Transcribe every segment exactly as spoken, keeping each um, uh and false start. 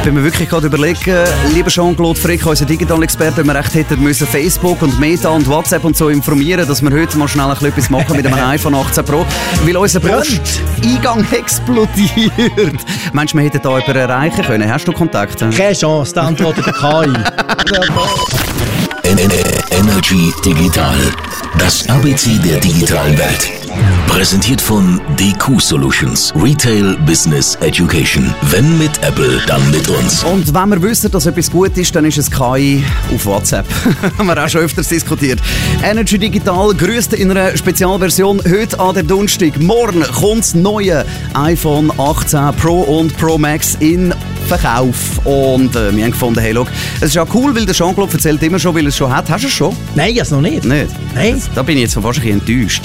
Wenn wir wirklich gerade überlegen, lieber Jean-Claude Frick, unser Digital-Experte, wenn wir recht hätten müssen, Facebook und Meta und WhatsApp und so informieren, dass wir heute mal schnell ein etwas machen mit dem iPhone achtzehn Pro, weil unser Posteingang explodiert. Meinst du, wir hätten da jemanden erreichen können? Hast du Kontakte? Keine Chance, da antwortet der K I. Energy Digital, das A B C der digitalen Welt. Präsentiert von D Q Solutions, Retail Business Education. Wenn mit Apple, dann mit uns. Und wenn wir wissen, dass etwas gut ist, dann ist es K I auf WhatsApp. Haben wir auch schon öfters diskutiert. Energy Digital grüßt in einer Spezialversion heute an dem Donnerstag. Morgen kommt das neue iPhone achtzehn Pro und Pro Max in Verkauf. Und äh, wir haben gefunden, hey, look, es ist ja cool, weil der Jean-Claude erzählt immer schon, weil er es schon hat. Hast du es schon? Nein, ich noch nicht. Nicht? Nein. Das, da bin ich jetzt fast ein bisschen enttäuscht.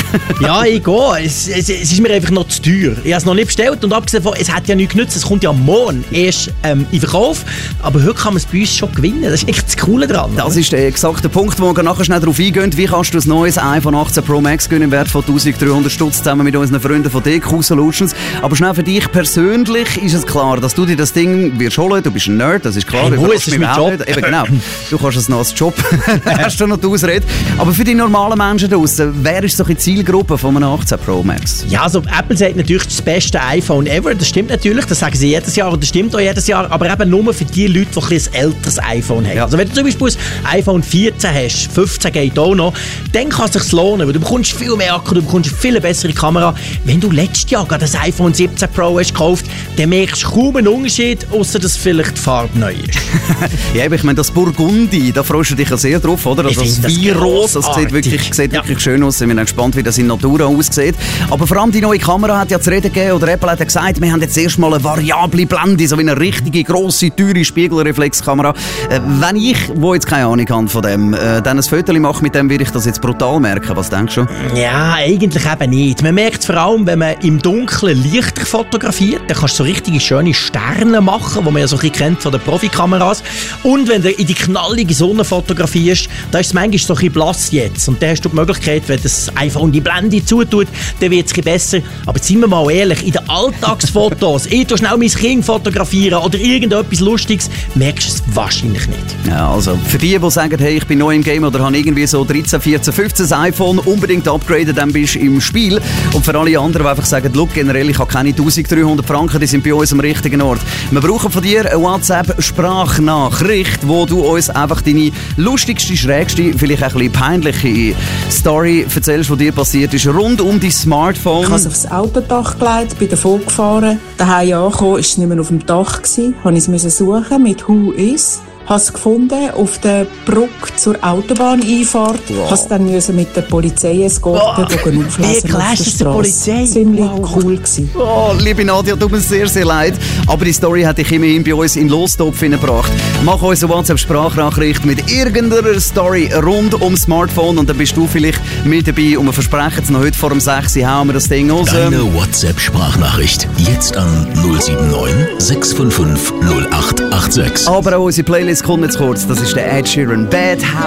Ja, ich gehe. Es, es, es ist mir einfach noch zu teuer. Ich habe es noch nicht bestellt und abgesehen davon, es hat ja nichts genützt. Es kommt ja morgen erst ähm, in Verkauf. Aber heute kann man es bei uns schon gewinnen. Das ist echt das Coole dran. Das ist der exakte Punkt, wo wir nachher schnell darauf eingehen. Wie kannst du ein neues iPhone achtzehn Pro Max gewinnen im Wert von eintausenddreihundert Stutz zusammen mit unseren Freunden von D Q Solutions. Aber schnell für dich persönlich ist es klar, dass du dir das Ding wirst holen. Du bist ein Nerd, das ist klar. Hey, wo ist mein Job? Nicht. Eben, genau. Du kannst es noch als Job. Hast du noch die Ausrede. Aber für die normalen Menschen draussen, wer ist so die Zielgruppe von einem achtzehn Pro Max? Ja, also Apple sagt natürlich das beste iPhone ever. Das stimmt natürlich, das sagen sie jedes Jahr und das stimmt auch jedes Jahr. Aber eben nur für die Leute, die ein, ein älteres iPhone haben. Ja. Also wenn du zum Beispiel ein iPhone vierzehn hast, fünfzehn geht auch noch, dann kann es sich lohnen, weil du bekommst viel mehr Akku, du bekommst eine viel bessere Kamera. Wenn du letztes Jahr gerade ein iPhone siebzehn Pro hast gekauft, dann merkst du kaum einen Unterschied, außer dass vielleicht die Farbe neu ist. Ja, ich meine, das Burgundi, da freust du dich ja sehr drauf, oder? Also das Virus, das sieht wirklich, sieht ja. wirklich schön aus. Ich bin gespannt, wie das in Natura aussieht. Aber vor allem die neue Kamera hat ja zu reden gegeben, oder Apple hat ja gesagt, wir haben jetzt erst mal eine variable Blende, so wie eine richtige, grosse, teure Spiegelreflexkamera. Äh, wenn ich, wo jetzt keine Ahnung habe von dem, äh, dann ein Foto mache mit dem, würde ich das jetzt brutal merken. Was denkst du? Ja, eigentlich eben nicht. Man merkt es vor allem, wenn man im Dunkeln Lichter fotografiert, dann kannst du so richtige schöne Sterne machen, die man ja so ein bisschen kennt von den Profikameras. Und wenn du in die knallige Sonne fotografierst, da ist es manchmal so ein bisschen blass jetzt. Und dann hast du die Möglichkeit, wenn das iPhone die Blende zutut, dann wird es ein bisschen besser. Aber seien wir mal ehrlich, in den Alltagsfotos, ich tu schnell mein Kind fotografieren oder irgendetwas Lustiges, merkst du es wahrscheinlich nicht. Ja, also für die, die sagen, hey, ich bin neu im Game oder habe irgendwie so dreizehn, vierzehn, fünfzehn iPhone, unbedingt upgraden, dann bist du im Spiel. Und für alle anderen, die einfach sagen, look, generell, ich habe keine eintausenddreihundert Franken, die sind bei uns am richtigen Ort. Wir brauchen von dir eine WhatsApp-Sprachnachricht, wo du uns einfach deine lustigste, schrägste, vielleicht auch ein bisschen peinliche Story erzählst, die dir passiert ist, rund um dein Smartphone. Ich habe es aufs Autodach gelegt, bin davon gefahren. Daheim angekommen, war es nicht mehr auf dem Dach gewesen. Habe ich es suchen mit Who Is. Habe es gefunden auf der Brücke zur Autobahneinfahrt. Wow. Habe es dann müssen mit der Polizei eskorten, die auflesen auf der Straße. Ziemlich wow. cool gewesen. Oh, liebe Nadia, tut mir sehr, sehr leid. Aber die Story hat dich immerhin bei uns in den Lostopf gebracht. Mach uns eine WhatsApp-Sprachnachricht mit irgendeiner Story rund ums Smartphone und dann bist du vielleicht mit dabei. Und wir versprechen es noch heute vor dem sechs Uhr hauen wir das Ding raus. Deine WhatsApp-Sprachnachricht jetzt an null sieben neun, sechs fünf fünf, null acht acht sechs. Aber auch unsere Playlist kommt jetzt kurz. Das ist der Ed Sheeran Bad Habit.